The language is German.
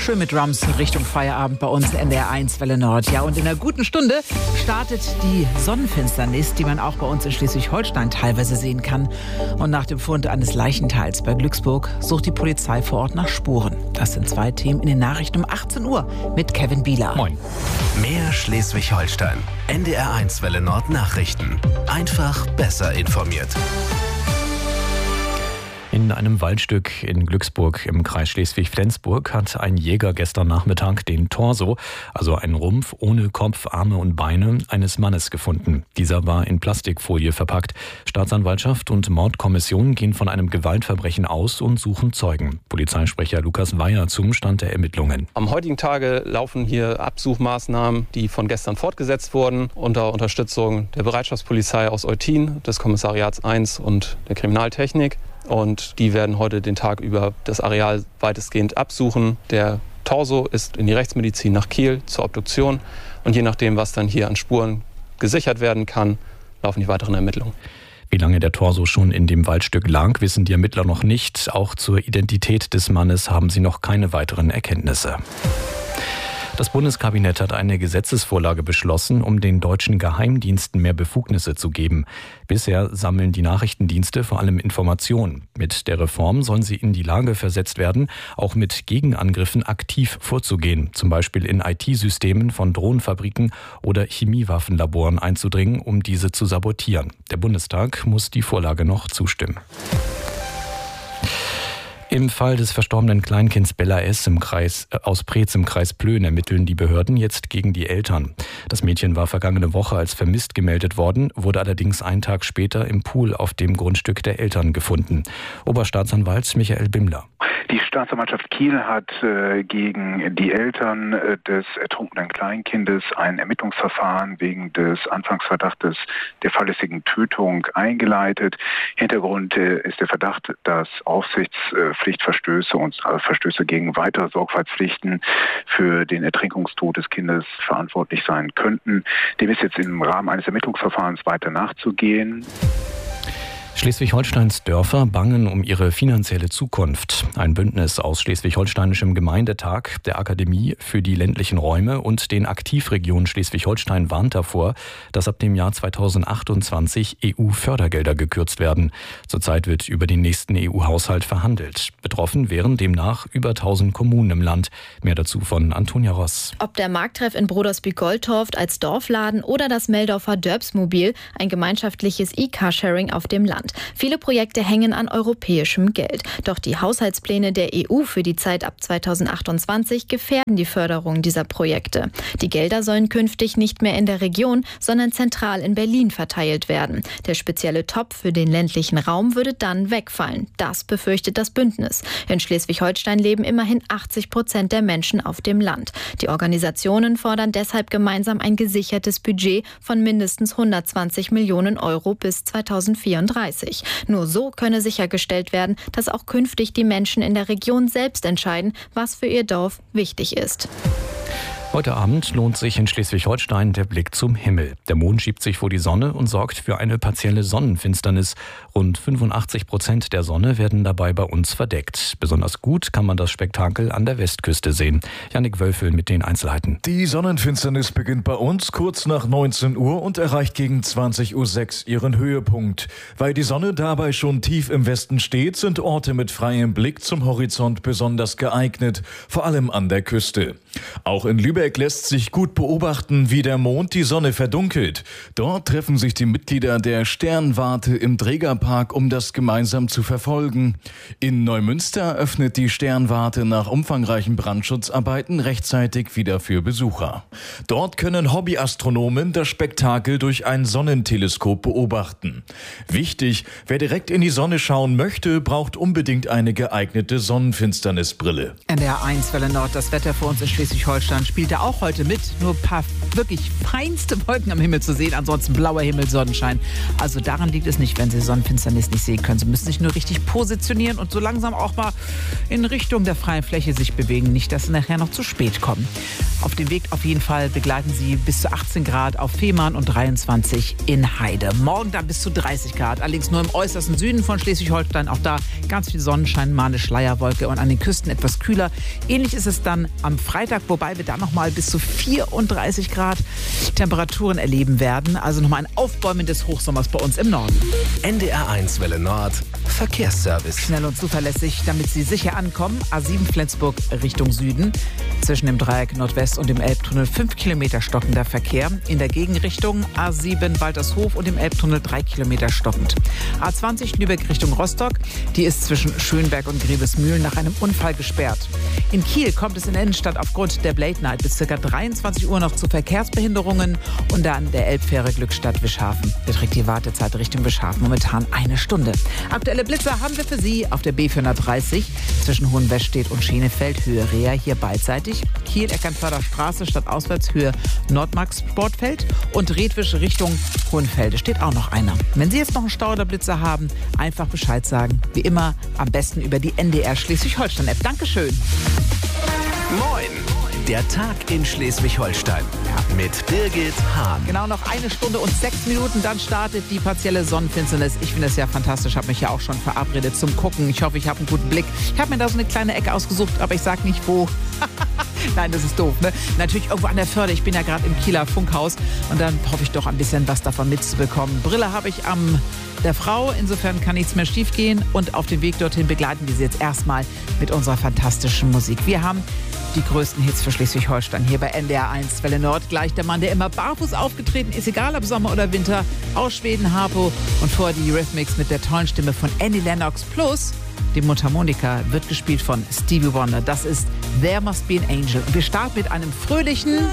Schön mit Drums Richtung Feierabend bei uns in der 1 Welle Nord. Ja, und in einer guten Stunde startet die Sonnenfinsternis, die man auch bei uns in Schleswig-Holstein teilweise sehen kann. Und nach dem Fund eines Leichenteils bei Glücksburg sucht die Polizei vor Ort nach Spuren. Das sind zwei Themen in den Nachrichten um 18 Uhr mit Kevin Bieler. Moin. Mehr Schleswig-Holstein. NDR 1 Welle Nord Nachrichten. Einfach besser informiert. In einem Waldstück in Glücksburg im Kreis Schleswig-Flensburg hat ein Jäger gestern Nachmittag den Torso, also einen Rumpf ohne Kopf, Arme und Beine, eines Mannes gefunden. Dieser war in Plastikfolie verpackt. Staatsanwaltschaft und Mordkommission gehen von einem Gewaltverbrechen aus und suchen Zeugen. Polizeisprecher Lukas Weyer zum Stand der Ermittlungen. Am heutigen Tage laufen hier Absuchmaßnahmen, die von gestern fortgesetzt wurden, unter Unterstützung der Bereitschaftspolizei aus Eutin, des Kommissariats 1 und der Kriminaltechnik. Und die werden heute den Tag über das Areal weitestgehend absuchen. Der Torso ist in die Rechtsmedizin nach Kiel zur Obduktion. Und je nachdem, was dann hier an Spuren gesichert werden kann, laufen die weiteren Ermittlungen. Wie lange der Torso schon in dem Waldstück lag, wissen die Ermittler noch nicht. Auch zur Identität des Mannes haben sie noch keine weiteren Erkenntnisse. Das Bundeskabinett hat eine Gesetzesvorlage beschlossen, um den deutschen Geheimdiensten mehr Befugnisse zu geben. Bisher sammeln die Nachrichtendienste vor allem Informationen. Mit der Reform sollen sie in die Lage versetzt werden, auch mit Gegenangriffen aktiv vorzugehen, zum Beispiel in IT-Systemen von Drohnenfabriken oder Chemiewaffenlaboren einzudringen, um diese zu sabotieren. Der Bundestag muss die Vorlage noch zustimmen. Im Fall des verstorbenen Kleinkinds Bella S. aus Preetz im Kreis Plön ermitteln die Behörden jetzt gegen die Eltern. Das Mädchen war vergangene Woche als vermisst gemeldet worden, wurde allerdings einen Tag später im Pool auf dem Grundstück der Eltern gefunden. Oberstaatsanwalt Michael Bimmler. Die Staatsanwaltschaft Kiel hat gegen die Eltern des ertrunkenen Kleinkindes ein Ermittlungsverfahren wegen des Anfangsverdachtes der fahrlässigen Tötung eingeleitet. Hintergrund ist der Verdacht, dass Aufsichtspflichtverstöße und Verstöße gegen weitere Sorgfaltspflichten für den Ertrinkungstod des Kindes verantwortlich sein könnten. Dem ist jetzt im Rahmen eines Ermittlungsverfahrens weiter nachzugehen. Schleswig-Holsteins Dörfer bangen um ihre finanzielle Zukunft. Ein Bündnis aus Schleswig-Holsteinischem Gemeindetag, der Akademie für die ländlichen Räume und den Aktivregionen Schleswig-Holstein warnt davor, dass ab dem Jahr 2028 EU-Fördergelder gekürzt werden. Zurzeit wird über den nächsten EU-Haushalt verhandelt. Betroffen wären demnach über 1000 Kommunen im Land. Mehr dazu von Antonia Ross. Ob der Markttreff in Brodersby-Goldtorft als Dorfladen oder das Meldorfer Dörbsmobil, ein gemeinschaftliches E-Carsharing auf dem Land. Viele Projekte hängen an europäischem Geld. Doch die Haushaltspläne der EU für die Zeit ab 2028 gefährden die Förderung dieser Projekte. Die Gelder sollen künftig nicht mehr in der Region, sondern zentral in Berlin verteilt werden. Der spezielle Topf für den ländlichen Raum würde dann wegfallen. Das befürchtet das Bündnis. In Schleswig-Holstein leben immerhin 80% der Menschen auf dem Land. Die Organisationen fordern deshalb gemeinsam ein gesichertes Budget von mindestens 120 Millionen Euro bis 2034. Nur so könne sichergestellt werden, dass auch künftig die Menschen in der Region selbst entscheiden, was für ihr Dorf wichtig ist. Heute Abend lohnt sich in Schleswig-Holstein der Blick zum Himmel. Der Mond schiebt sich vor die Sonne und sorgt für eine partielle Sonnenfinsternis. Rund 85% der Sonne werden dabei bei uns verdeckt. Besonders gut kann man das Spektakel an der Westküste sehen. Jannik Wölfel mit den Einzelheiten. Die Sonnenfinsternis beginnt bei uns kurz nach 19 Uhr und erreicht gegen 20.06 Uhr ihren Höhepunkt. Weil die Sonne dabei schon tief im Westen steht, sind Orte mit freiem Blick zum Horizont besonders geeignet, vor allem an der Küste. Auch in Lübeck lässt sich gut beobachten, wie der Mond die Sonne verdunkelt. Dort treffen sich die Mitglieder der Sternwarte im Trägerpark, um das gemeinsam zu verfolgen. In Neumünster öffnet die Sternwarte nach umfangreichen Brandschutzarbeiten rechtzeitig wieder für Besucher. Dort können Hobbyastronomen das Spektakel durch ein Sonnenteleskop beobachten. Wichtig, wer direkt in die Sonne schauen möchte, braucht unbedingt eine geeignete Sonnenfinsternisbrille. NDR 1 Welle Nord, das Wetter für uns in Schleswig-Holstein spielt spielt er auch heute mit. Nur ein paar wirklich feinste Wolken am Himmel zu sehen. Ansonsten blauer Himmel, Sonnenschein. Also daran liegt es nicht, wenn Sie Sonnenfinsternis nicht sehen können. Sie müssen sich nur richtig positionieren und so langsam auch mal in Richtung der freien Fläche sich bewegen. Nicht, dass Sie nachher noch zu spät kommen. Auf dem Weg auf jeden Fall begleiten Sie bis zu 18 Grad auf Fehmarn und 23 in Heide. Morgen dann bis zu 30 Grad. Allerdings nur im äußersten Süden von Schleswig-Holstein. Auch da ganz viel Sonnenschein, mal eine Schleierwolke und an den Küsten etwas kühler. Ähnlich ist es dann am Freitag, wobei wir dann nochmal bis zu 34 Grad Temperaturen erleben werden. Also nochmal ein Aufbäumen des Hochsommers bei uns im Norden. NDR1 Welle Nord, Verkehrsservice. Schnell und zuverlässig, damit Sie sicher ankommen. A7 Flensburg Richtung Süden. Zwischen dem Dreieck Nordwest und dem Elbtunnel 5 Kilometer stockender Verkehr. In der Gegenrichtung A7 Waltershof und dem Elbtunnel 3 Kilometer stockend. A20 Lübeck Richtung Rostock. Die ist zwischen Schönberg und Grevesmühlen nach einem Unfall gesperrt. In Kiel kommt es in der Innenstadt aufgrund der Blade Night bis ca. 23 Uhr noch zu Verkehrsbehinderungen und dann der Elbfähre Glückstadt-Wischhafen. Beträgt die Wartezeit Richtung Wischhafen momentan 1 Stunde. Aktuelle Blitzer haben wir für Sie auf der B430 zwischen Hohenwestedt und Schenefeld, Höhe Reha, hier beidseitig. Kiel, Eckernförder Straße, Stadtauswärtshöhe Nordmark Sportfeld und Redwisch Richtung Hohenfelde steht auch noch einer. Wenn Sie jetzt noch einen Stau oder Blitzer haben, einfach Bescheid sagen. Wie immer am besten über die NDR Schleswig-Holstein-App. Dankeschön. Moin! Der Tag in Schleswig-Holstein mit Birgit Hahn. Genau, noch 1 Stunde und 6 Minuten, dann startet die partielle Sonnenfinsternis. Ich finde das ja fantastisch, habe mich ja auch schon verabredet zum Gucken. Ich hoffe, ich habe einen guten Blick. Ich habe mir da so eine kleine Ecke ausgesucht, aber ich sage nicht wo. Nein, das ist doof, ne? Natürlich irgendwo an der Förde. Ich bin ja gerade im Kieler Funkhaus und dann hoffe ich doch ein bisschen was davon mitzubekommen. Brille habe ich am der Frau, insofern kann nichts mehr schief gehen und auf dem Weg dorthin begleiten wir Sie jetzt erstmal mit unserer fantastischen Musik. Wir haben die größten Hits für Schleswig-Holstein hier bei NDR1 Welle Nord. Gleich der Mann, der immer barfuß aufgetreten ist, egal ob Sommer oder Winter, aus Schweden, Harpo und vorher die Eurythmics mit der tollen Stimme von Annie Lennox plus die Mundharmonika wird gespielt von Stevie Wonder. Das ist There Must Be an Angel. Und wir starten mit einem fröhlichen